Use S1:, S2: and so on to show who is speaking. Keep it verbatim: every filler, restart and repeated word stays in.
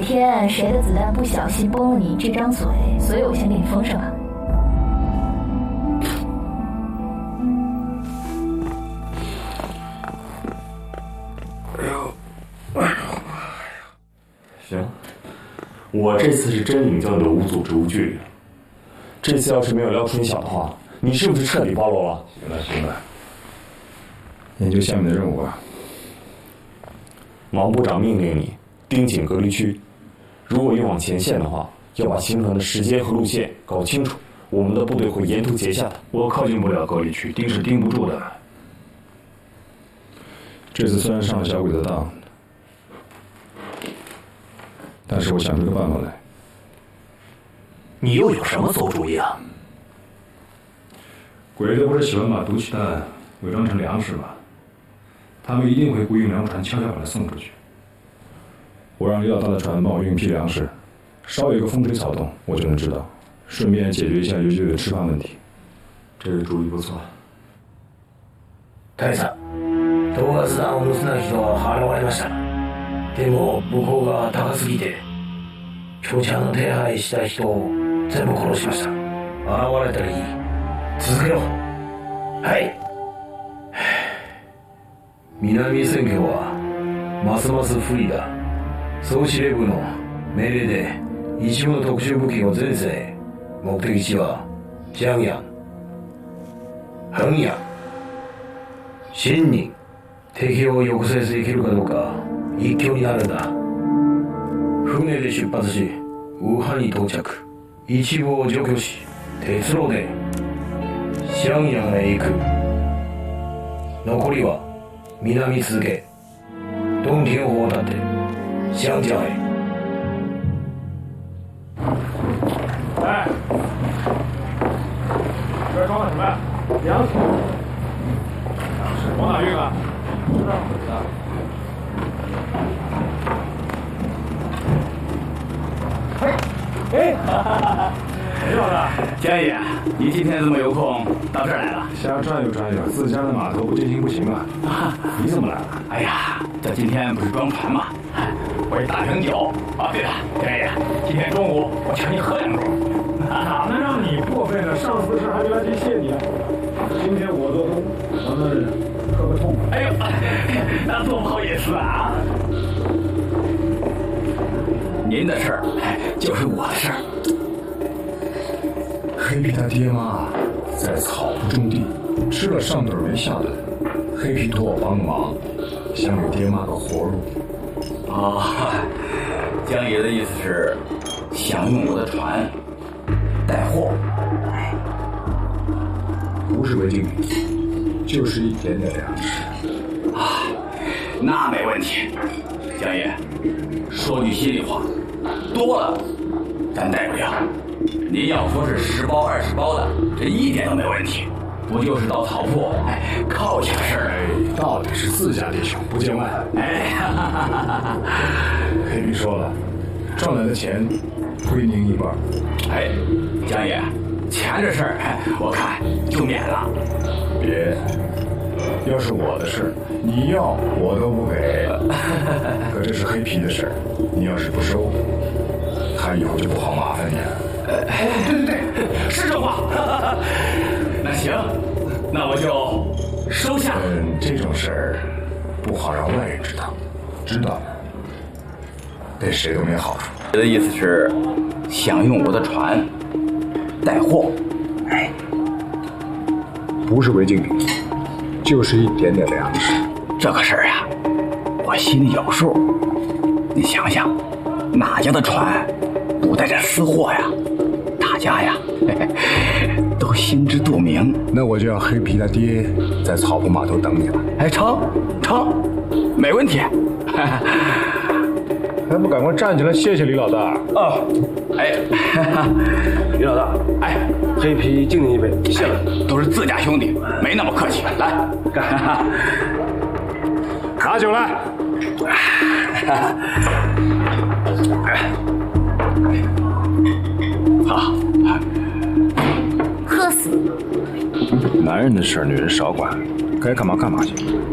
S1: 天谁的子弹不小心崩了你这张嘴，所以我先给你封上吧。
S2: 哎呦，哎呦，行，我这次是真领教你的无组织无纪律。这次要是没有廖春晓的话，你是不是彻底暴露了？
S3: 行了行了，研究下面的任务吧。
S2: 毛部长命令你盯紧隔离区，如果运往前线的话，要把行程的时间和路线搞清楚，我们的部队会沿途截下的。
S3: 我靠近不了隔离区，盯是盯不住的。这次虽然上了小鬼的当，但是我想出个办法来。
S4: 你又有什么馊主意啊？
S3: 鬼子不是喜欢把毒气弹伪装成粮食吗？他们一定会雇运粮船悄悄把它送出去。我让李老大的船帮我运批粮食，稍有一个风吹草动，我就能知道，顺便解决一下游击队的吃饭问题。
S2: 这个主意不错。
S5: 大佐、動ガス弾を盗んだ人は払われました。でも向こうが高すぎて、長ちゃんの手配した人を全部殺しました。現れたらいい。続けろ。はい。南戦況はますます不利だ。総司令部の命令で一部の特殊武器を前線へ。目的地はジャンヤン、ハンヤン、シンニン。敵を抑制できるかどうか一挙になるんだ。船で出発しウーハンに到着。一部を除去し鉄路でシャンヤンへ行く。残りは南続け、东天湖を立って湘江へ。
S3: 哎，这装的什么呀？粮食。粮食往哪运啊？就这儿回的。哎，哈哈哈！李老大，
S4: 江爷，你今天怎么有空到这儿来了？
S3: 瞎转悠转悠，自家的码头不进行不行啊！你怎么来了？
S4: 哎呀，这今天不是装船吗？我是打瓶酒啊。对了，江爷，今天中午我请你喝两盅。
S3: 哪能让你破费呢？上次的事还没来得及谢你啊！今天我做东，咱们喝个痛快。
S4: 哎呦，那多不好意思啊！您的事儿，就是我的事儿。
S3: 黑皮他爹妈在草埔种地，吃了上顿没下顿。黑皮托我帮个忙，想给爹妈个活路。
S4: 哦，江爷的意思是想用我的船带货。
S3: 不是违禁品，就是一点点粮食。
S4: 啊，那没问题。江爷，说句心里话，多了咱带不了。您要说是十包二十包的，这一点都没问题。不就是到草铺，哎，靠下事儿。
S3: 哎，到底是自家弟兄，不见外。
S4: 哎，哈哈哈哈
S3: 黑皮说了，赚来的钱归您一半。
S4: 哎，江爷，钱这事儿，哎，我看就免了。
S3: 别，要是我的事，你要我都不给。可这是黑皮的事儿，你要是不收，他以后就不好麻烦你了。
S4: 哦，对对对，是这话。那行，那我就收下。
S3: 嗯，这种事儿不好让外人知道，知道了，对谁都没好处。
S4: 我的意思是，想用我的船带货。
S3: 哎，不是违禁品，就是一点点粮食。
S4: 这个事儿啊，我心里有数。你想想，哪家的船不带着私货呀？大家呀，嘿嘿，都心知肚明。
S3: 那我就让黑皮他爹在草埔码头等你了。
S4: 哎，成成，没问题。
S3: 还不赶快站起来谢谢李老大
S4: 啊！哎，
S6: 李老大，哎，黑皮敬您一杯，谢了。
S4: 都是自家兄弟，没那么客气。来，干！
S3: 拿酒来。
S4: 好，
S1: 喝死！
S3: 男人的事儿，女人少管，该干嘛干嘛去。